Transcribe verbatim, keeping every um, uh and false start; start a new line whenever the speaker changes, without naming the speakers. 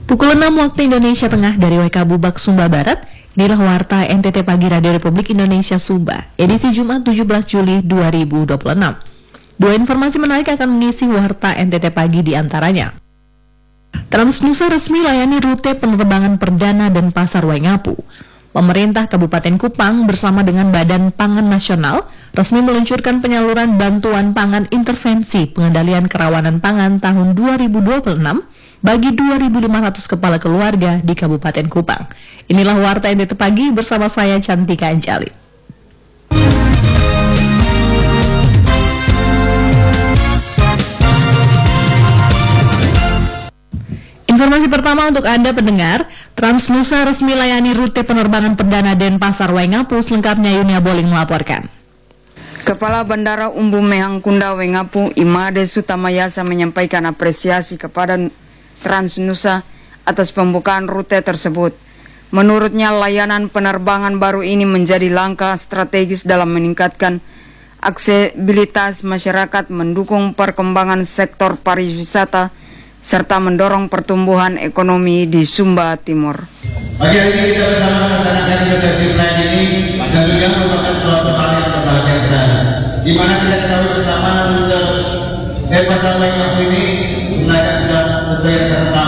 Pukul enam waktu Indonesia Tengah dari W K Bubak, Sumba Barat, inilah Warta N T T Pagi Radio Republik Indonesia Sumba, edisi Jumat tujuh belas Juli dua ribu dua puluh enam. Dua informasi menarik akan mengisi Warta N T T Pagi di antaranya. Transnusa resmi layani rute penerbangan perdana dan pasar Waingapu. Pemerintah Kabupaten Kupang bersama dengan Badan Pangan Nasional resmi meluncurkan penyaluran bantuan pangan intervensi pengendalian kerawanan pangan tahun dua ribu dua puluh enam bagi dua ribu lima ratus kepala keluarga di Kabupaten Kupang. Inilah Warta N T T Pagi bersama saya Cantika Anjali. Informasi pertama untuk Anda pendengar, Transnusa resmi layani rute penerbangan perdana Denpasar Waingapu, selengkapnya Yunia Boling melaporkan.
Kepala Bandara Umbu Mehangkunda Waingapu, Imade Sutamayasa menyampaikan apresiasi kepada Transnusa atas pembukaan rute tersebut. Menurutnya, layanan penerbangan baru ini menjadi langkah strategis dalam meningkatkan aksesibilitas masyarakat, mendukung perkembangan sektor pariwisata, serta mendorong pertumbuhan ekonomi di Sumba Timur.
Pagi hari ini kita bersama melaksanakan Indonesia Plan ini tentunya merupakan suatu hal yang berbahagia sekali, di mana kita ketahui bersama rute Denpasar Waingapu ini sebenarnya sudah rute yang sangat lama